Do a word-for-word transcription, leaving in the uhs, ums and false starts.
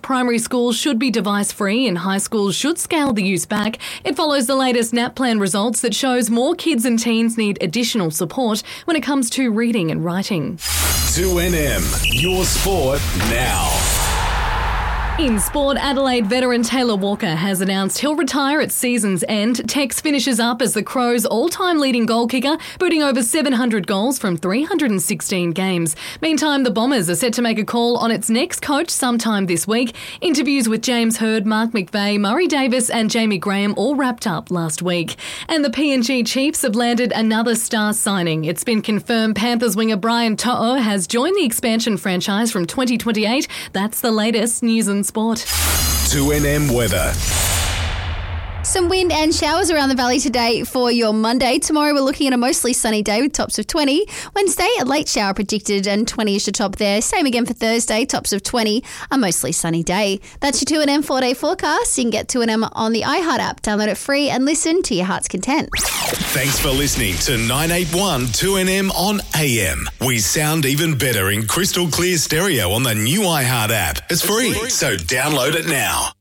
primary schools should be device-free and high schools should scale the use back. It follows the latest NAPLAN results that shows more kids and teens need additional support when it comes to reading and writing. two N M, your sport now. In sport, Adelaide veteran Taylor Walker has announced he'll retire at season's end. Tex finishes up as the Crows' all-time leading goal kicker, booting over seven hundred goals from three hundred sixteen games. Meantime, the Bombers are set to make a call on its next coach sometime this week. Interviews with James Hird, Mark McVeigh, Murray Davis and Jamie Graham all wrapped up last week. And the P N G Chiefs have landed another star signing. It's been confirmed Panthers winger Brian To'o has joined the expansion franchise from twenty twenty-eight. That's the latest news and sport. two N M weather. Some wind and showers around the valley today for your Monday. Tomorrow we're looking at a mostly sunny day with tops of twenty. Wednesday, a late shower predicted and twenty-ish to top there. Same again for Thursday, tops of twenty, a mostly sunny day. That's your two N M four-day forecast. You can get two N M on the iHeart app. Download it free and listen to your heart's content. Thanks for listening to nine eighty-one two N M on A M. We sound even better in crystal clear stereo on the new iHeart app. It's free, so download it now.